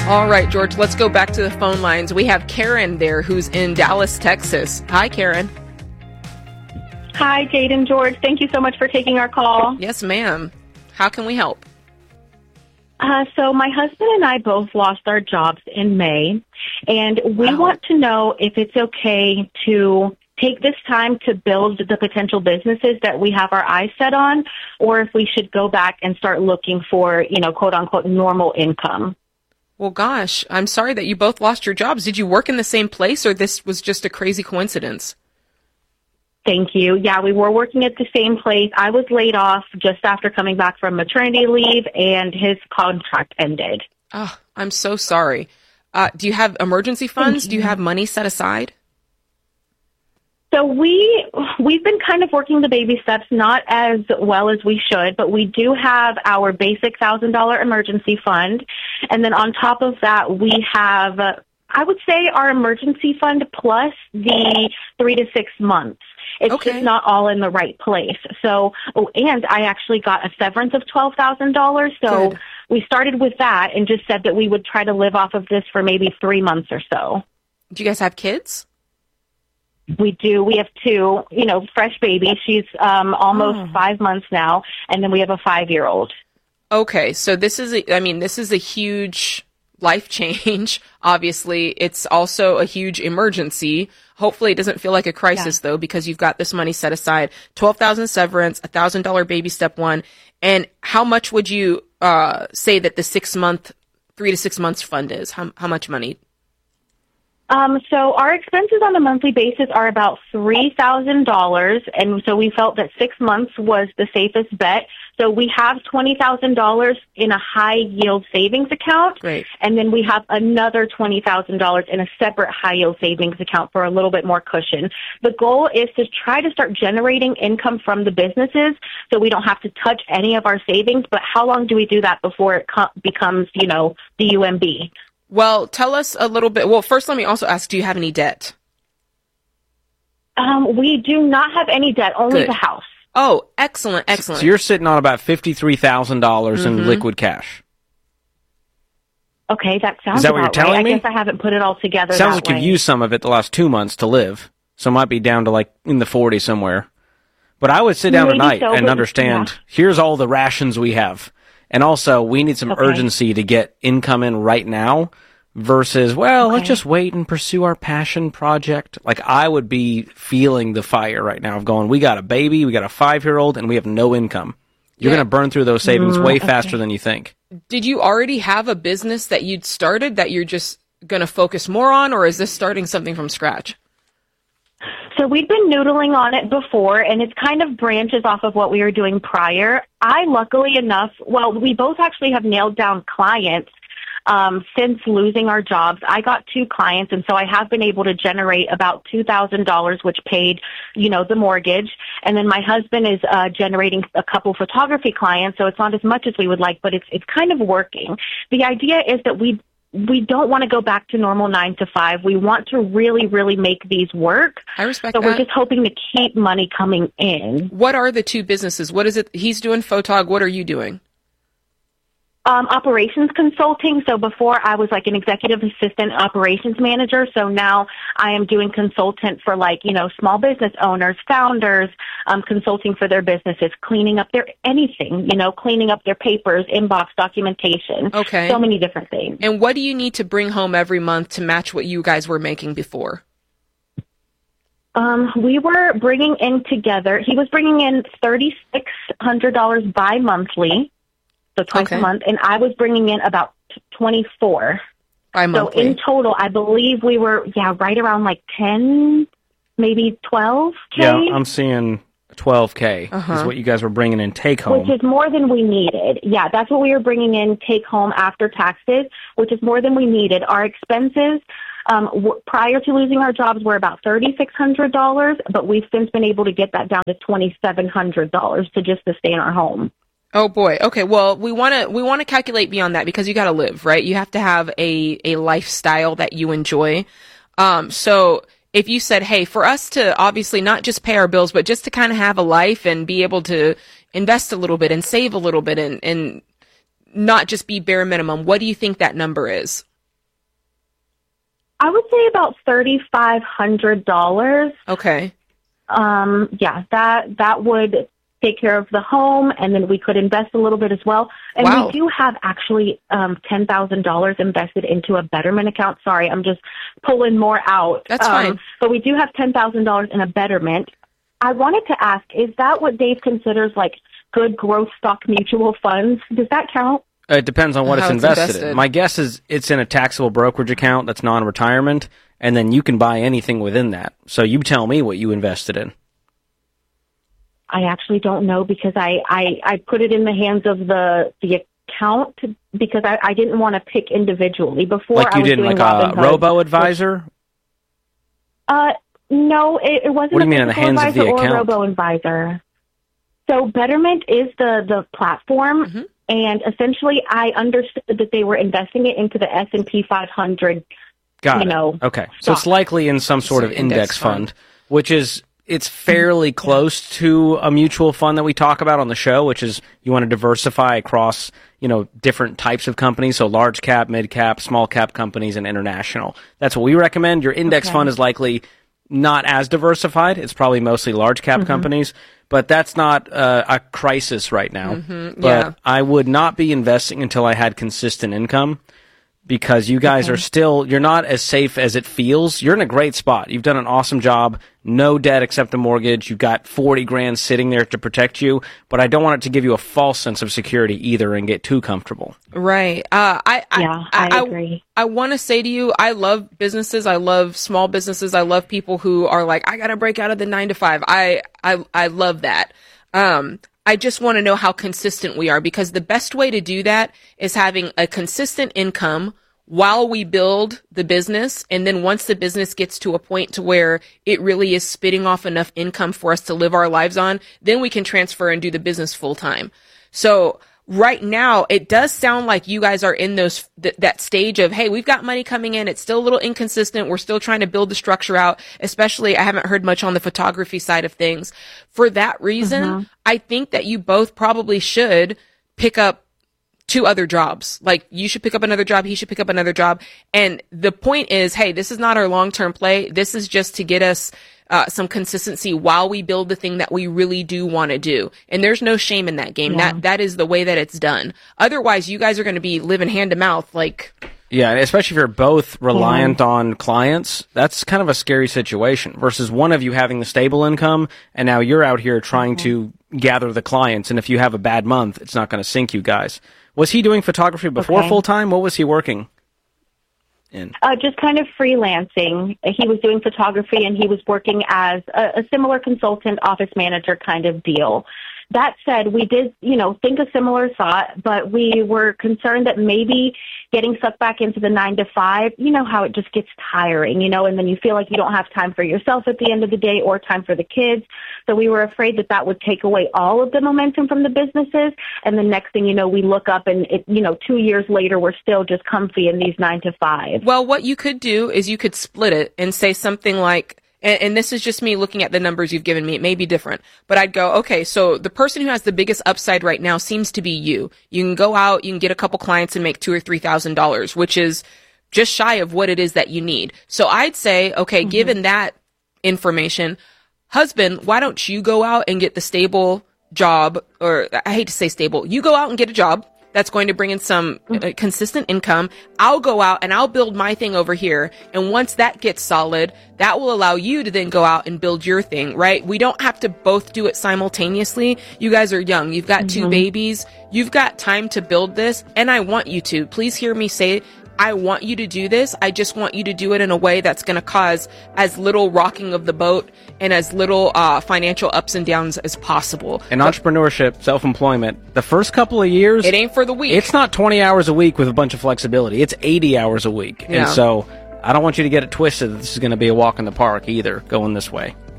All right, George, let's go back to the phone lines. We have Karen there who's in Dallas, Texas. Hi, Karen. Hi, Jade and George. Thank you so much for taking our call. Yes, ma'am. How can we help? So my husband and I both lost our jobs in May, and we want to know if it's okay to take this time to build the potential businesses that we have our eyes set on, or if we should go back and start looking for, quote unquote, normal income. Well, gosh, I'm sorry that you both lost your jobs. Did you work in the same place, or this was just a crazy coincidence? Thank you. Yeah, we were working at the same place. I was laid off just after coming back from maternity leave, and his contract ended. Oh, I'm so sorry. Do you have emergency funds? Do you have money set aside? So we've been kind of working the baby steps, not as well as we should, but we do have our basic $1,000 emergency fund. And then on top of that, we have, I would say, our emergency fund plus the 3 to 6 months. It's just not all in the right place. So, and I actually got a severance of $12,000. So we started with that and just said that we would try to live off of this for maybe 3 months or so. Do you guys have kids? We do. We have 2, fresh babies. She's almost 5 months now. And then we have a 5-year-old. Okay. So this is a huge life change. Obviously, it's also a huge emergency. Hopefully it doesn't feel like a crisis though, because you've got this money set aside. $12,000 severance, $1,000 baby step one. And how much would you say that the 3 to 6 months fund is? How much money? So our expenses on a monthly basis are about $3,000, and so we felt that 6 months was the safest bet. So we have $20,000 in a high-yield savings account, and then we have another $20,000 in a separate high-yield savings account for a little bit more cushion. The goal is to try to start generating income from the businesses so we don't have to touch any of our savings, but how long do we do that before it becomes, the UMB? Well, tell us a little bit. Well, first, let me also ask, do you have any debt? We do not have any debt, only the house. Oh, excellent, excellent. So you're sitting on about $53,000 in liquid cash. Okay, that sounds Is that what you're telling me? I guess I haven't put it all together. Sounds like you've used some of it the last 2 months to live, so it might be down to like in the 40s somewhere. But I would sit down tonight and understand, here's all the rations we have. And also, we need some urgency to get income in right now versus, let's just wait and pursue our passion project. Like, I would be feeling the fire right now of going, we got a baby, we got a 5-year-old, and we have no income. You're going to burn through those savings way faster than you think. Did you already have a business that you'd started that you're just going to focus more on, or is this starting something from scratch? So we've been noodling on it before, and it kind of branches off of what we were doing prior. Luckily enough, we both actually have nailed down clients since losing our jobs. I got 2 clients, and so I have been able to generate about $2,000, which paid, the mortgage. And then my husband is generating a couple photography clients, so it's not as much as we would like, but it's kind of working. The idea is that we don't want to go back to normal 9 to 5. We want to really, really make these work. I respect that. So we're just hoping to keep money coming in. What are the 2 businesses? What is it? He's doing photog. What are you doing? Operations consulting. So before I was like an executive assistant operations manager. So now I am doing consultant for small business owners, founders, consulting for their businesses, cleaning up cleaning up their papers, inbox documentation. Okay. So many different things. And what do you need to bring home every month to match what you guys were making before? We were bringing in together. He was bringing in $3,600 bi-monthly. So twice a month, and I was bringing in about 24. Bi-monthly. So in total, I believe we were, right around like 10, maybe 12K. Yeah, I'm seeing 12K is what you guys were bringing in take home. Which is more than we needed. Yeah, that's what we were bringing in take home after taxes, which is more than we needed. Our expenses prior to losing our jobs were about $3,600, but we've since been able to get that down to $2,700 to stay in our home. Oh boy. Okay. Well, we want to calculate beyond that because you got to live, right? You have to have a lifestyle that you enjoy. So if you said, hey, for us to obviously not just pay our bills, but just to kind of have a life and be able to invest a little bit and save a little bit and not just be bare minimum, what do you think that number is? I would say about $3,500. Okay. Yeah, that would take care of the home, and then we could invest a little bit as well. And wow. We do have actually $10,000 invested into a Betterment account. Sorry, I'm just pulling more out. That's fine. But we do have $10,000 in a Betterment. I wanted to ask, is that what Dave considers like good growth stock mutual funds? Does that count? It depends on what it's invested in. My guess is it's in a taxable brokerage account that's non-retirement, and then you can buy anything within that. So you tell me what you invested in. I actually don't know because I put it in the hands of the account because I didn't want to pick individually. Before like you didn't, like a robo-advisor? No, it wasn't. What do you mean in the hands of the account? Or robo-advisor. So Betterment is the platform, mm-hmm. and essentially I understood that they were investing it into the S&P 500. Got it. Okay, so it's likely in some sort of index fund, which is it's fairly close to a mutual fund that we talk about on the show, which is you want to diversify across different types of companies, so large cap, mid cap, small cap companies, and international. That's what we recommend. Your index fund is likely not as diversified. It's probably mostly large cap companies, but that's not a crisis right now. Mm-hmm. But I would not be investing until I had consistent income because you guys are still, you're not as safe as it feels. You're in a great spot. You've done an awesome job. No debt except the mortgage. You've got 40 grand sitting there to protect you, but I don't want it to give you a false sense of security either and get too comfortable. Right. I agree. I want to say to you, I love businesses. I love small businesses. I love people who are like, I got to break out of the 9 to 5. I love that. I just want to know how consistent we are because the best way to do that is having a consistent income while we build the business. And then once the business gets to a point to where it really is spitting off enough income for us to live our lives on, then we can transfer and do the business full time. So right now, it does sound like you guys are in that stage of, hey, we've got money coming in. It's still a little inconsistent. We're still trying to build the structure out, especially I haven't heard much on the photography side of things. For that reason, I think that you both probably should pick up 2 other jobs. Like you should pick up another job. He should pick up another job. And the point is, hey, this is not our long-term play. This is just to get us some consistency while we build the thing that we really do want to do. And there's no shame in that game. Yeah. That is the way that it's done. Otherwise, you guys are going to be living hand to mouth. Yeah, especially if you're both reliant on clients, that's kind of a scary situation versus one of you having the stable income and now you're out here trying to gather the clients. And if you have a bad month, it's not going to sink you guys. Was he doing photography before full-time? What was he working in? Just kind of freelancing. He was doing photography and he was working as a similar consultant, office manager kind of deal. That said, we did, think a similar thought, but we were concerned that maybe getting sucked back into the 9 to 5, how it just gets tiring, and then you feel like you don't have time for yourself at the end of the day or time for the kids. So we were afraid that would take away all of the momentum from the businesses. And the next thing we look up and 2 years later, we're still just comfy in these 9 to 5. Well, what you could do is you could split it and say something like, and this is just me looking at the numbers you've given me. It may be different, but I'd go, okay, so the person who has the biggest upside right now seems to be you. You can go out, you can get a couple clients and make $2,000 or $3,000, which is just shy of what it is that you need. So I'd say, okay, given that information, husband, why don't you go out and get the stable job, or I hate to say stable, you go out and get a job that's going to bring in some consistent income. I'll go out and I'll build my thing over here. And once that gets solid, that will allow you to then go out and build your thing, right? We don't have to both do it simultaneously. You guys are young. You've got 2 babies. You've got time to build this. And I want you to. Please hear me say, I want you to do this. I just want you to do it in a way that's going to cause as little rocking of the boat and as little financial ups and downs as possible. And entrepreneurship, self-employment, the first couple of years, it ain't for the weak. It's not 20 hours a week with a bunch of flexibility. It's 80 hours a week. Yeah. And so I don't want you to get it twisted that this is going to be a walk in the park either, going this way.